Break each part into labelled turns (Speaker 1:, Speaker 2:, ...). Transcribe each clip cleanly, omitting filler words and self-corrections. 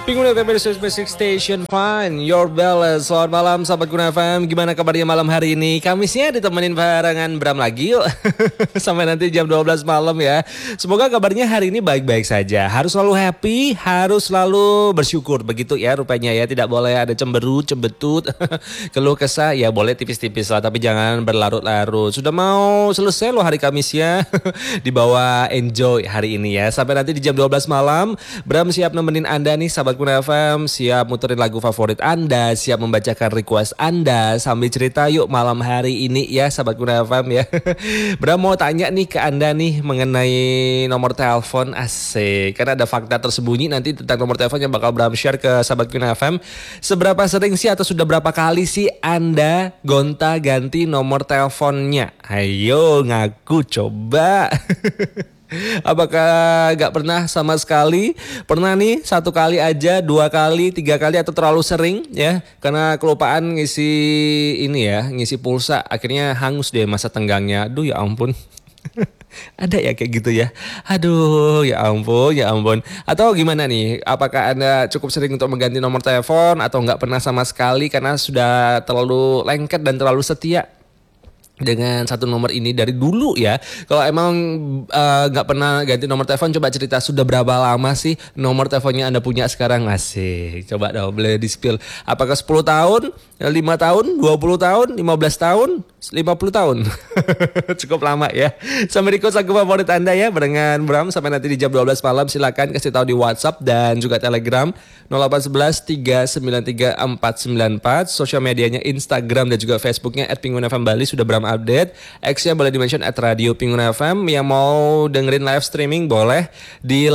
Speaker 1: Pengguna FM Basic Station Fine, Your Balance. Selamat malam sahabat Guna FM. Gimana kabarnya malam hari ini? Kamisnya ditemenin barengan Bram lagi yuk. Sampai nanti jam 12 malam ya. Semoga kabarnya hari ini baik-baik saja. Harus selalu happy, harus selalu bersyukur. Begitu ya rupanya ya. Tidak boleh ada cemberut, cembetut, keluh kesah. Ya boleh tipis-tipis lah, tapi jangan berlarut-larut. Sudah mau selesai loh hari Kamisnya. Dibawa enjoy hari ini ya. Sampai nanti di jam 12 malam. Bram siap nemenin Anda nih sahabat Guna FM, siap muterin lagu favorit Anda, siap membacakan request Anda, sambil cerita yuk malam hari ini ya sahabat Guna FM ya. Bram mau tanya nih ke Anda nih mengenai nomor telepon. Asik, karena ada fakta tersembunyi nanti tentang nomor telepon yang bakal Bram share ke sahabat Guna FM. Seberapa sering sih atau sudah berapa kali sih Anda gonta-ganti nomor teleponnya? Ayo ngaku coba. Apakah gak pernah sama sekali? Pernah nih 1 kali aja, 2 kali, 3 kali atau terlalu sering ya? Karena kelupaan ngisi ini ya, ngisi pulsa, akhirnya hangus deh masa tenggangnya. Aduh ya ampun. Ada ya kayak gitu ya. Aduh ya ampun, ya ampun. Atau gimana nih? Apakah Anda cukup sering untuk mengganti nomor telepon atau gak pernah sama sekali karena sudah terlalu lengket dan terlalu setia dengan satu nomor ini dari dulu ya. Kalau emang gak pernah ganti nomor telepon, coba cerita sudah berapa lama sih nomor teleponnya Anda punya sekarang. Asik, coba dong boleh di spill. Apakah 10 tahun, 5 tahun, 20 tahun, 15 tahun, 50 tahun? Cukup lama ya. Sampai request lagu favorit Anda ya barengan Bram. Sampai nanti di jam 12 malam silakan kasih tahu di WhatsApp dan juga Telegram 0811 393 494. Sosial medianya Instagram dan juga Facebooknya @pingunfm Bali sudah Bram update. X-nya boleh di-mention @radio Pingun FM. Yang mau dengerin live streaming boleh di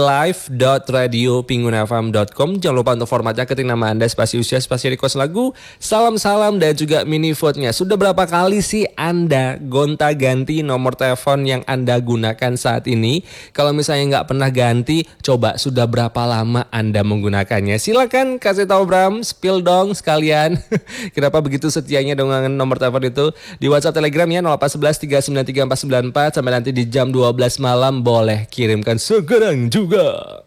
Speaker 1: live.radiopingunfm.com. Jangan lupa untuk formatnya ketik nama Anda, spasi usia, spasi request lagu, salam-salam dan juga mini vote-nya. Sudah berapa kali sih Anda gonta-ganti nomor telepon yang Anda gunakan saat ini? Kalau misalnya nggak pernah ganti, coba sudah berapa lama Anda menggunakannya? Silakan kasih tahu Bram, spill dong sekalian. Kenapa begitu setianya dengan nomor telepon itu? Di WhatsApp Telegram ya 0811 393 494. Sampai nanti di jam 12 malam boleh kirimkan sekarang juga.